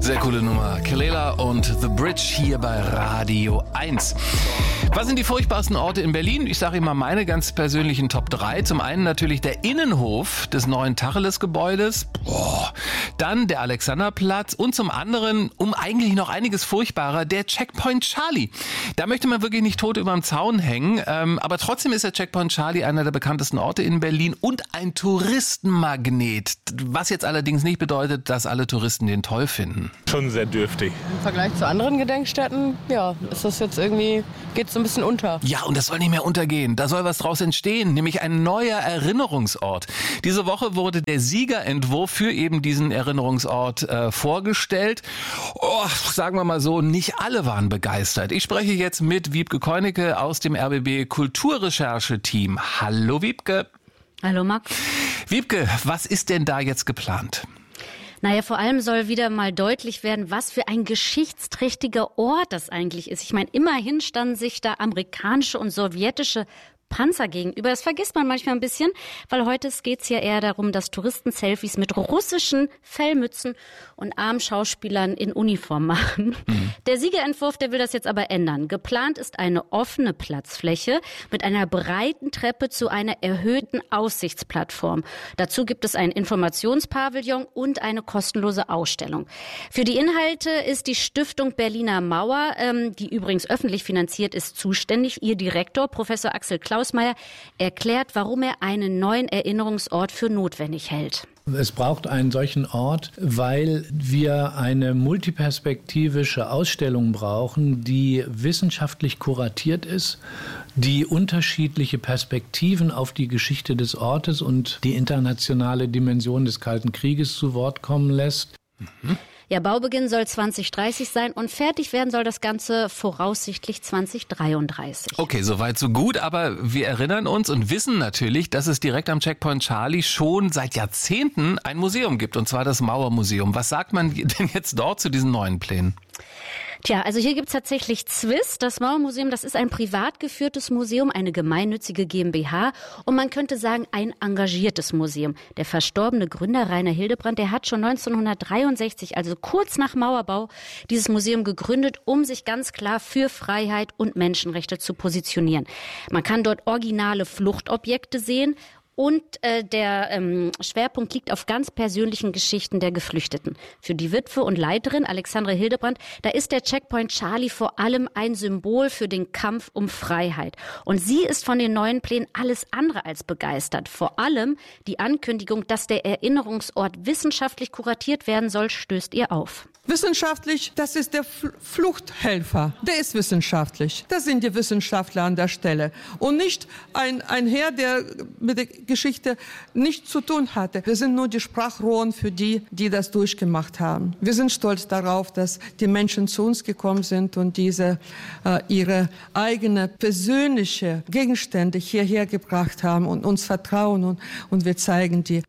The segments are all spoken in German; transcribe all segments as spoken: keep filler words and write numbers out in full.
Sehr coole Nummer. Kelela und The Bridge hier bei Radio eins. Was sind die furchtbarsten Orte in Berlin? Ich sage immer meine ganz persönlichen Top drei. Zum einen natürlich der Innenhof des neuen Tacheles-Gebäudes. Boah. Dann der Alexanderplatz und zum anderen, um eigentlich noch einiges furchtbarer, der Checkpoint Charlie. Da möchte man wirklich nicht tot überm Zaun hängen, ähm, aber trotzdem ist der Checkpoint Charlie einer der bekanntesten Orte in Berlin und ein Touristenmagnet. Was jetzt allerdings nicht bedeutet, dass alle Touristen den toll finden. Schon sehr dürftig. Im Vergleich zu anderen Gedenkstätten, ja, ist das jetzt irgendwie, geht es so ein bisschen unter. Ja, und das soll nicht mehr untergehen. Da soll was draus entstehen, nämlich ein neuer Erinnerungsort. Diese Woche wurde der Siegerentwurf für eben diesen Erinnerungsort äh, vorgestellt. Oh, sagen wir mal so, nicht alle waren begeistert. Ich spreche jetzt mit Wiebke Keunicke aus dem R B B Kulturrecherche-Team. Hallo Wiebke. Hallo Max. Wiebke, was ist denn da jetzt geplant? Naja, vor allem soll wieder mal deutlich werden, was für ein geschichtsträchtiger Ort das eigentlich ist. Ich meine, immerhin standen sich da amerikanische und sowjetische Panzer gegenüber. Das vergisst man manchmal ein bisschen, weil heute geht es ja eher darum, dass Touristen Selfies mit russischen Fellmützen und armen Schauspielern in Uniform machen. Mhm. Der Siegerentwurf, der will das jetzt aber ändern. Geplant ist eine offene Platzfläche mit einer breiten Treppe zu einer erhöhten Aussichtsplattform. Dazu gibt es ein Informationspavillon und eine kostenlose Ausstellung. Für die Inhalte ist die Stiftung Berliner Mauer, ähm, die übrigens öffentlich finanziert ist, zuständig. Ihr Direktor, Professor Axel Klausmeier, erklärt, warum er einen neuen Erinnerungsort für notwendig hält. Es braucht einen solchen Ort, weil wir eine multiperspektivische Ausstellung brauchen, die wissenschaftlich kuratiert ist, die unterschiedliche Perspektiven auf die Geschichte des Ortes und die internationale Dimension des Kalten Krieges zu Wort kommen lässt. Mhm. Ja, Baubeginn soll zwanzig dreißig sein und fertig werden soll das Ganze voraussichtlich zwanzig dreiunddreißig. Okay, soweit so gut, aber wir erinnern uns und wissen natürlich, dass es direkt am Checkpoint Charlie schon seit Jahrzehnten ein Museum gibt, und zwar das Mauermuseum. Was sagt man denn jetzt dort zu diesen neuen Plänen? Tja, also hier gibt's tatsächlich Zwiss. Das Mauermuseum, das ist ein privat geführtes Museum, eine gemeinnützige GmbH und man könnte sagen, ein engagiertes Museum. Der verstorbene Gründer Rainer Hildebrand, der hat schon neunzehnhundertdreiundsechzig, also kurz nach Mauerbau, dieses Museum gegründet, um sich ganz klar für Freiheit und Menschenrechte zu positionieren. Man kann dort originale Fluchtobjekte sehen. Und äh, der ähm, Schwerpunkt liegt auf ganz persönlichen Geschichten der Geflüchteten. Für die Witwe und Leiterin Alexandra Hildebrand, da ist der Checkpoint Charlie vor allem ein Symbol für den Kampf um Freiheit. Und sie ist von den neuen Plänen alles andere als begeistert. Vor allem die Ankündigung, dass der Erinnerungsort wissenschaftlich kuratiert werden soll, stößt ihr auf. Wissenschaftlich, das ist der Fluchthelfer. Der ist wissenschaftlich. Das sind die Wissenschaftler an der Stelle. Und nicht ein, ein Herr, der mit der Geschichte nichts zu tun hatte. Wir sind nur die Sprachrohren für die, die das durchgemacht haben. Wir sind stolz darauf, dass die Menschen zu uns gekommen sind und diese äh, ihre eigene persönliche Gegenstände hierher gebracht haben und uns vertrauen und, und wir zeigen die.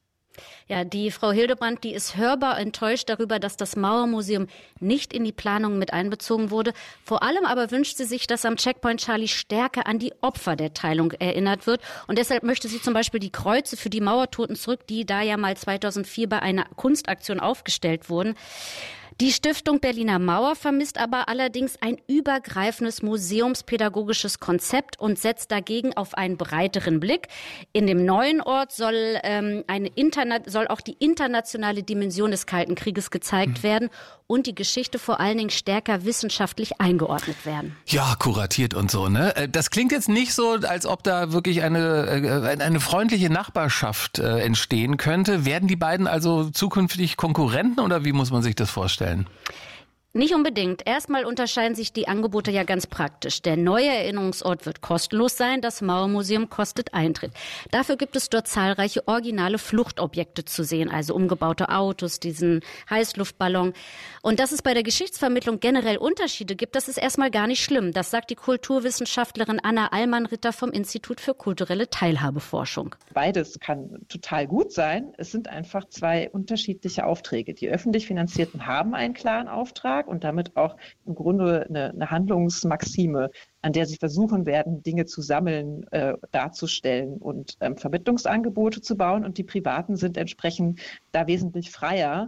Ja, die Frau Hildebrand, die ist hörbar enttäuscht darüber, dass das Mauermuseum nicht in die Planung mit einbezogen wurde. Vor allem aber wünscht sie sich, dass am Checkpoint Charlie stärker an die Opfer der Teilung erinnert wird. Und deshalb möchte sie zum Beispiel die Kreuze für die Mauertoten zurück, die da ja mal zweitausendvier bei einer Kunstaktion aufgestellt wurden. Die Stiftung Berliner Mauer vermisst aber allerdings ein übergreifendes museumspädagogisches Konzept und setzt dagegen auf einen breiteren Blick. In dem neuen Ort soll, ähm, eine Interna- soll auch die internationale Dimension des Kalten Krieges gezeigt mhm. werden und die Geschichte vor allen Dingen stärker wissenschaftlich eingeordnet werden. Ja, kuratiert und so, ne? Das klingt jetzt nicht so, als ob da wirklich eine, eine freundliche Nachbarschaft äh, entstehen könnte. Werden die beiden also zukünftig Konkurrenten oder wie muss man sich das vorstellen? Nicht unbedingt. Erstmal unterscheiden sich die Angebote ja ganz praktisch. Der neue Erinnerungsort wird kostenlos sein, das Mauermuseum kostet Eintritt. Dafür gibt es dort zahlreiche originale Fluchtobjekte zu sehen, also umgebaute Autos, diesen Heißluftballon. Und dass es bei der Geschichtsvermittlung generell Unterschiede gibt, das ist erstmal gar nicht schlimm. Das sagt die Kulturwissenschaftlerin Anna Allmann-Ritter vom Institut für kulturelle Teilhabeforschung. Beides kann total gut sein. Es sind einfach zwei unterschiedliche Aufträge. Die öffentlich Finanzierten haben einen klaren Auftrag und damit auch im Grunde eine, eine Handlungsmaxime, an der sie versuchen werden, Dinge zu sammeln, äh, darzustellen und ähm, Vermittlungsangebote zu bauen. Und die Privaten sind entsprechend da wesentlich freier,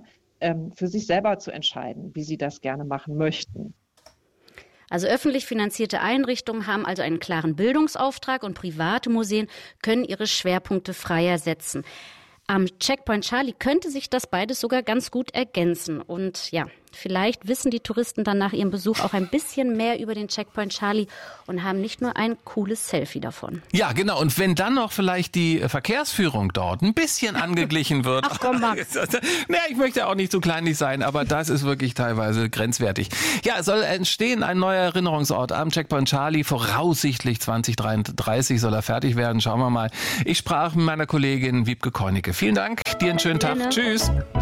ähm, für sich selber zu entscheiden, wie sie das gerne machen möchten. Also öffentlich finanzierte Einrichtungen haben also einen klaren Bildungsauftrag und private Museen können ihre Schwerpunkte freier setzen. Am Checkpoint Charlie könnte sich das beides sogar ganz gut ergänzen. Und ja, vielleicht wissen die Touristen dann nach ihrem Besuch auch ein bisschen mehr über den Checkpoint Charlie und haben nicht nur ein cooles Selfie davon. Ja, genau. Und wenn dann noch vielleicht die Verkehrsführung dort ein bisschen angeglichen wird. Ach komm, Max. Naja, ich möchte auch nicht so kleinlich sein, aber das ist wirklich teilweise grenzwertig. Ja, es soll entstehen ein neuer Erinnerungsort am Checkpoint Charlie. Voraussichtlich zwanzig dreiunddreißig soll er fertig werden. Schauen wir mal. Ich sprach mit meiner Kollegin Wiebke Koinecke. Vielen Dank. Dir einen schönen Tag. Gerne. Tschüss.